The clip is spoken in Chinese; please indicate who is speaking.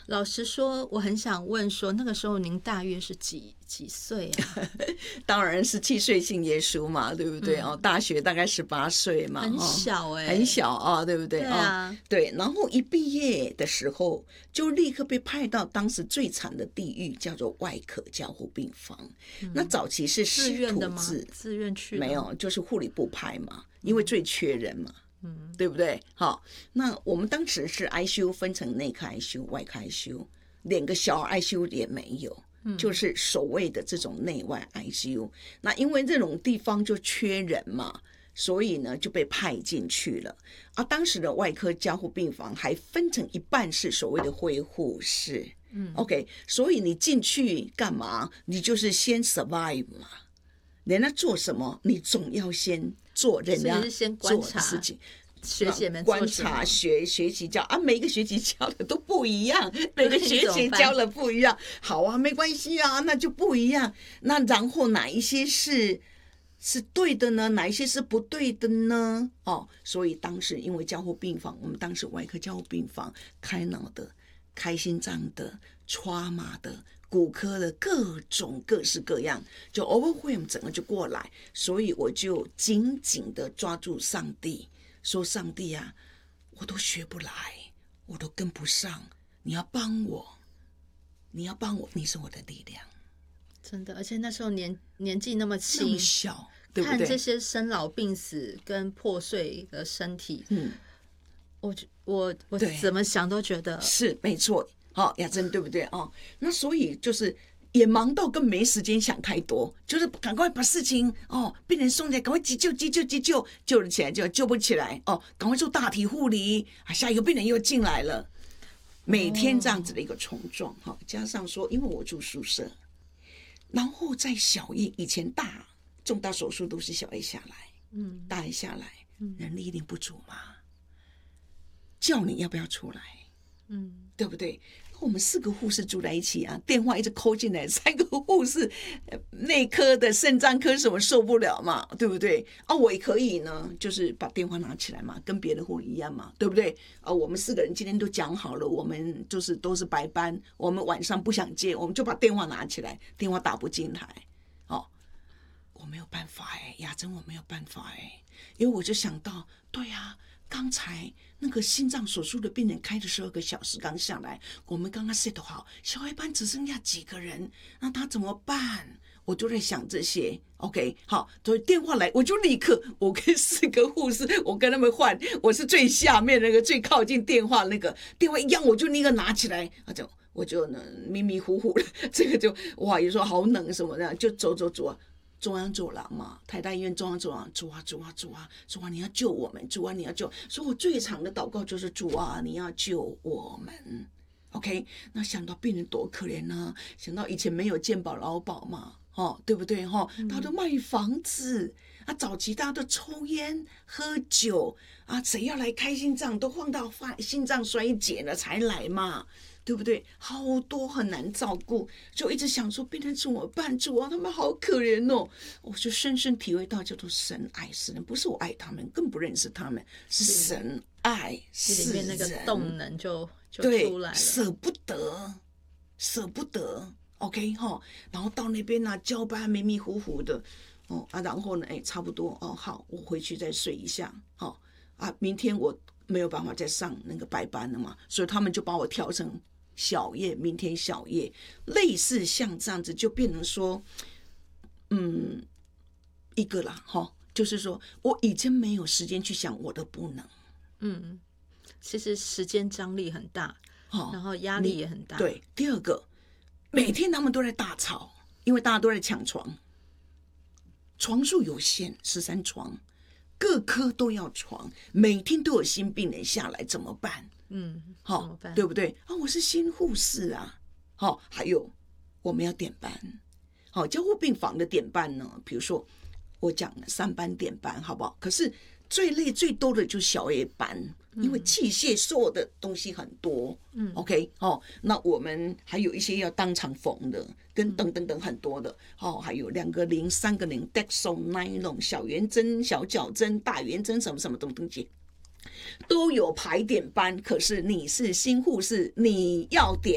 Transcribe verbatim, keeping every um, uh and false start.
Speaker 1: 老实说，我很想问说，那个时候您大约是几几岁啊？
Speaker 2: 当然是七岁信耶稣嘛，对不对？嗯、哦，大学大概十八岁嘛，
Speaker 1: 很小哎、欸，
Speaker 2: 很小啊，对不对？
Speaker 1: 对啊、
Speaker 2: 哦，对。然后一毕业的时候，就立刻被派到当时最惨的地狱，叫做外科加护病房。嗯、那早期是师徒制，
Speaker 1: 自愿去的
Speaker 2: 没有，就是护理部派嘛，因为最缺人嘛。嗯，对不对？好，那我们当时是 I C U 分成内科 I C U、外科 I C U， 连个小 I C U 也没有，嗯、就是所谓的这种内外 I C U。那因为这种地方就缺人嘛，所以呢就被派进去了。啊，当时的外科加护病房还分成一半是所谓的恢护室，嗯 ，OK， 所以你进去干嘛？你就是先 survive 嘛。人家做什么，你总要先做人家做的事情。
Speaker 1: 学姐们
Speaker 2: 观察学学习教啊，每一个学期教的都不一样，每个学期教的不一样。好啊，没关系啊，那就不一样。那然后哪一些是是对的呢？哪一些是不对的呢？哦，所以当时因为加护病房，我们当时外科加护病房开脑的、开心脏的、trauma的。骨科的各种各式各样，就 overwhelm 整个就过来，所以我就紧紧的抓住上帝，说上帝啊，我都学不来，我都跟不上，你要帮我，你要帮我，你是我的力量。
Speaker 1: 真的，而且那时候年年纪那么轻，
Speaker 2: 那么小，对不对？
Speaker 1: 看这些生老病死跟破碎的身体，嗯，我我我怎么想都觉得
Speaker 2: 是没错。哦，雅珍对不对哦？那所以就是也忙到更没时间想太多，就是赶快把事情哦，病人送进来，赶快急救急救急救，救了起来就救不起来哦，赶快做大体护理啊，下一个病人又进来了，每天这样子的一个冲撞哈、哦，加上说因为我住宿舍，然后在小夜以前大重大手术都是小夜下来，嗯，大夜下来，人力一定不足嘛，叫你要不要出来？嗯，对不对？我们四个护士住在一起啊，电话一直扣进来，三个护士，内科的、肾脏科什么受不了嘛，对不对？啊，我也可以呢，就是把电话拿起来嘛，跟别的护理一样嘛，对不对？啊，我们四个人今天都讲好了，我们就是都是白班，我们晚上不想接，我们就把电话拿起来，电话打不进来，哦，我没有办法哎，雅珍我没有办法哎，因为我就想到，对呀、啊。刚才那个心脏手术的病人开了十二个小时刚下来，我们刚刚 set 好，小夜班只剩下几个人，那他怎么办？我就在想这些 ，OK， 好，所以电话来，我就立刻，我跟四个护士，我跟他们换，我是最下面那个最靠近电话那个，电话一样我就立刻拿起来，啊就我就呢迷迷糊糊的，这个就哇，有时候好冷什么的，就走走走啊。中央走廊嘛，台大医院中央走廊，主啊主啊主啊主啊，你要救我们，主啊你要救，所以我最长的祷告就是主啊你要救我们 ，OK？ 那想到病人多可怜呢、啊，想到以前没有健保劳保嘛，哦，对不对哈？他都卖房子，啊，早期大家都抽烟喝酒啊，谁要来开心脏都晃到心脏衰竭了才来嘛。对不对？好多很难照顾，就一直想说病人怎么办？主啊，他们好可怜哦！我就深深体会到，叫做神爱世人，不是我爱他们，更不认识他们，是神爱世人。
Speaker 1: 里面那个动能就就出来了，
Speaker 2: 舍不得，舍不得。OK 哈，然后到那边呢、啊，交班迷迷糊糊的哦啊，然后呢，哎，差不多哦，好，我回去再睡一下，哦啊，明天我没有办法再上那个白班了嘛，所以他们就把我调成。小夜，明天小夜，类似像这样子，就变成说，嗯，一个啦，哈，就是说我已经没有时间去想我的不能，
Speaker 1: 嗯，其实时间张力很大，哦，然后压力也很大。
Speaker 2: 对，第二个，每天他们都在大吵，因为大家都在抢床，床数有限，十三床，各科都要床，每天都有新病人下来，怎么办？
Speaker 1: 嗯，
Speaker 2: 好、哦，对不对啊？我是新护士啊，好、哦，还有我们要点班，好、哦，加护病房的点班呢，比如说我讲了三班点班，好不好？可是最累最多的就是小夜班，因为器械所有的东西很多，嗯 ，OK， 哦，那我们还有一些要当场缝的，跟等等等很多的，哦，还有两个零、三个零 ，Dexo、Nylon、小圆针、小角针、大圆针，什么什么东东西。都有排点班，可是你是新护士，你要点。